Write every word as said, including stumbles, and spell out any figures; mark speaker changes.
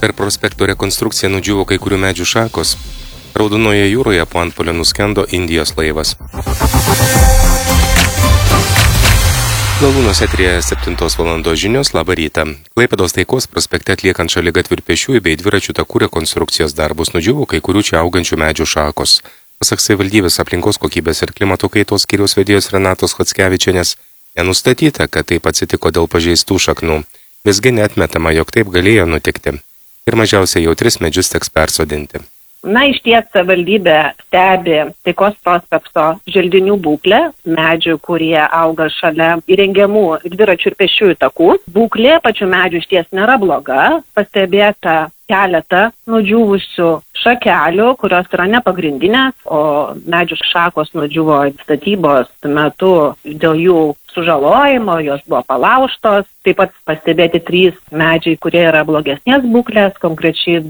Speaker 1: Per prospekto rekonstrukciją nudžiuvo kai kurių medžių šakos. Raudonoje jūroje po antpuolio nuskendo Indijos laivas. Galūnos eteryje septintos valandos žinios, labą rytą. Klaipėdos Taikos prospekte atliekant šaligatvių ir pėsčiųjų bei dviračių takų rekonstrukcijos darbus nudžiuvo kai kurių čia augančių medžių šakos. Pasak savivaldybės aplinkos kokybės ir klimato kaitos skyriaus vedėjos Renatos Chockevičienės, nenustatyta, kad taip atsitiko dėl pažeistų šaknų. Visgi neatmetama, jog taip galėjo nutikti. Ir mažiausiai jau tris medžius teks persodinti.
Speaker 2: Na, iš ties savivaldybė stebi Taikos prospekto želdinių būklę, medžių, kurie auga šalia įrengiamų dviračių ir pėsčiųjų takų. Būklė pačių medžių iš ties nėra bloga, pastebėta keletą nudžiūvusių šakelių, kurios yra nepagrindinės, o medžių šakos nudžiuvo statybos metu dėl jų sužalojimo, jos buvo palaužtos. Taip pat pastebėti trys medžiai, kurie yra blogesnės būklės, konkrečiai